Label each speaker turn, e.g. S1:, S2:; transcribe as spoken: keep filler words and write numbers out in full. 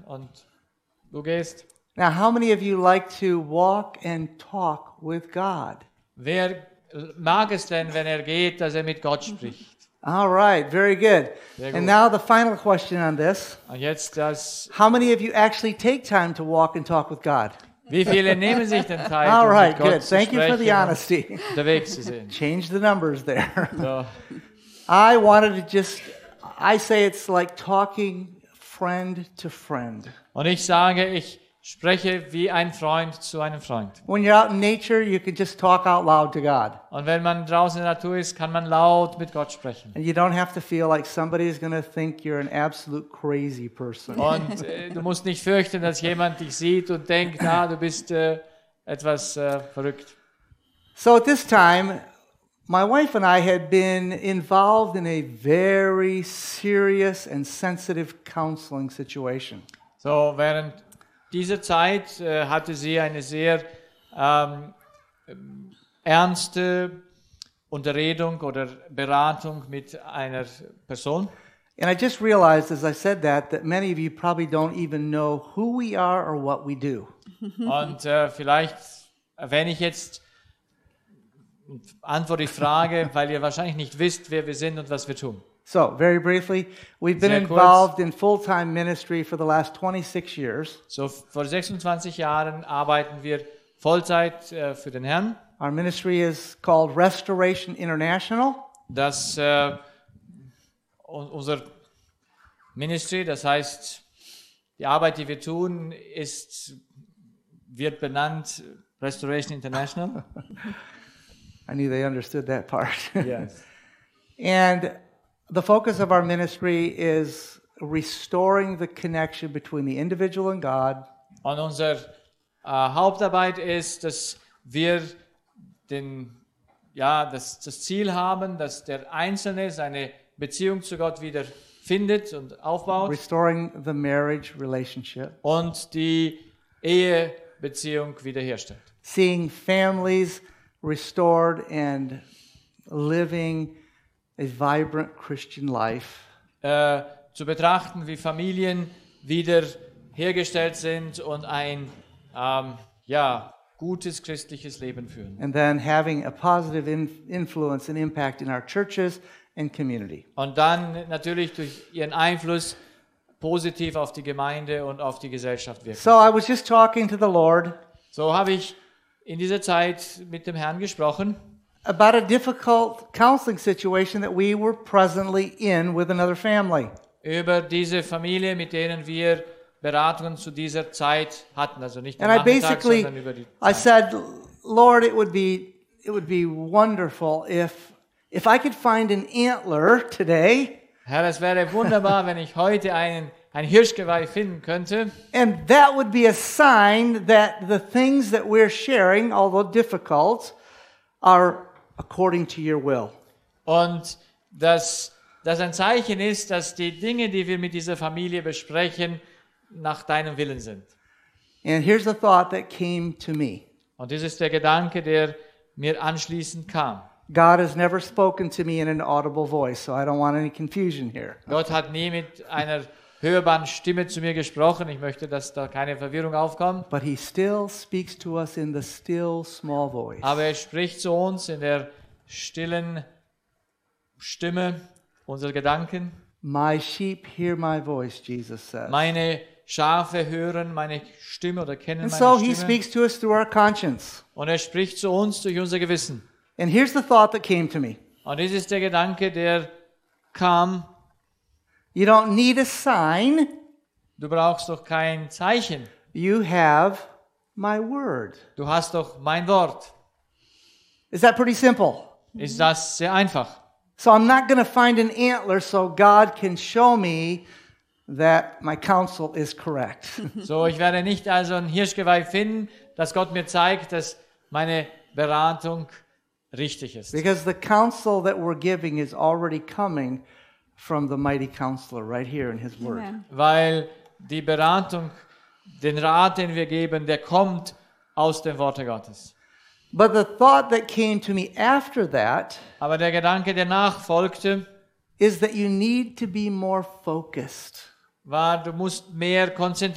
S1: und du gehst.
S2: Now, how many of you like to walk and talk with God?
S1: Wer mag es denn, wenn er geht, dass er mit Gott spricht?
S2: All right, very good.
S1: Sehr
S2: And
S1: gut.
S2: now the final question on this.
S1: Und jetzt das,
S2: How many of you actually take time to walk and talk with God?
S1: wie viele nehmen sich den Zeit,
S2: All
S1: um
S2: right,
S1: mit Gott
S2: good.
S1: zu
S2: Thank you for the
S1: sprechen
S2: honesty.
S1: und unterwegs zu sein?
S2: Change the numbers there.
S1: So.
S2: I wanted to just, I say it's like talking friend to friend.
S1: Und ich sage, ich spreche wie ein Freund zu einem Freund.
S2: When you're out in nature, you can just talk out loud to God.
S1: Und wenn man draußen in der Natur ist, kann man laut mit Gott sprechen.
S2: And you don't have to feel like somebody's going to think you're an absolute crazy person.
S1: Und äh, du musst nicht fürchten, dass jemand dich sieht und denkt, na, du bist äh, etwas äh, verrückt.
S2: So at this time, my wife and I had been involved in a very serious and sensitive counseling situation.
S1: So, während dieser Zeit äh, hatte sie eine sehr ähm, ähm, ernste Unterredung oder Beratung mit einer Person.
S2: And I just realized as I said that, that many of you probably don't even know who we are or what we do.
S1: Und äh, vielleicht erwähne ich jetzt und antworte die Frage, weil ihr wahrscheinlich nicht wisst, wer wir sind und was wir tun.
S2: So, very briefly, we've been
S1: Sehr kurz.
S2: involved in full-time ministry for the last twenty-six years.
S1: So, vor sechsundzwanzig Jahren arbeiten wir Vollzeit äh, für den Herrn.
S2: Our ministry is called Restoration International.
S1: Das äh, un- unser Ministry, das heißt, die Arbeit, die wir tun, ist, wird benannt Restoration International.
S2: I knew they understood that part.
S1: Yes.
S2: And the focus of our ministry is restoring the connection between the individual and God,
S1: Und unsere äh, Hauptarbeit ist, dass wir den, ja, das, das Ziel haben, dass der Einzelne seine Beziehung zu Gott wieder findet und aufbaut
S2: restoring the marriage relationship,
S1: und die Ehebeziehung wiederherstellt.
S2: seeing families restored and living a vibrant Christian life,
S1: Äh, zu betrachten, wie Familien wieder hergestellt sind und ein ähm, ja, gutes christliches Leben führen.
S2: and then having a positive in- influence and impact in our churches and community.
S1: Und dann natürlich durch ihren Einfluss positiv auf die Gemeinde und auf die Gesellschaft wirken.
S2: So I was just talking to the Lord
S1: So habe ich in dieser Zeit mit dem Herrn gesprochen
S2: about a difficult counseling situation that we were presently in with another family.
S1: über diese Familie, mit denen wir Beratungen zu dieser Zeit hatten. Also nicht am
S2: And I
S1: Nachmittag,
S2: basically,
S1: sondern über die
S2: I
S1: Zeit.
S2: said, Lord, it would be, it would be wonderful if, if I could find an antler today,
S1: Herr, es wäre wunderbar, wenn ich heute einen, ein Hirschgeweih finden könnte.
S2: and that would be a sign that the things that we're sharing, although difficult, are according to your will.
S1: Und dass das ein Zeichen ist, dass die Dinge, die wir mit dieser Familie besprechen, nach deinem Willen sind.
S2: And here's the thought that came to me.
S1: Und das ist der Gedanke, der mir anschließend kam.
S2: God has never spoken to me in an audible voice, so I don't want any confusion here.
S1: Gott hat nie mit einer hörbaren Stimme zu mir gesprochen. Ich möchte, dass da keine Verwirrung aufkommt.
S2: But he still speaks to us in the still small voice.
S1: Aber er spricht zu uns in der stillen Stimme unserer Gedanken.
S2: My sheep hear my voice, Jesus says.
S1: Meine Schafe hören meine Stimme oder kennen
S2: And
S1: meine
S2: so he
S1: Stimme.
S2: speaks to us through our conscience.
S1: Und er spricht zu uns durch unser Gewissen.
S2: And here's the thought that came to me.
S1: Und das ist der Gedanke, der kam.
S2: You don't need a sign.
S1: Du brauchst doch kein Zeichen.
S2: You have my word.
S1: Du hast doch mein Wort.
S2: Is that pretty simple?
S1: Ist das sehr einfach.
S2: So I'm not going to find an antler so God can show me that my counsel is correct.
S1: So, ich werde nicht also ein Hirschgeweih finden, dass Gott mir zeigt, dass meine Beratung richtig ist.
S2: Because the counsel that we're giving is already coming from the mighty counselor right here in his word.
S3: Amen.
S1: Weil die Beratung, den Rat, den wir geben, der kommt aus dem Worte Gottes.
S2: But the thought that came to me after that
S1: Aber der Gedanke, der nachfolgte,
S2: is that you need to be more focused.
S1: war, du musst mehr konzentriert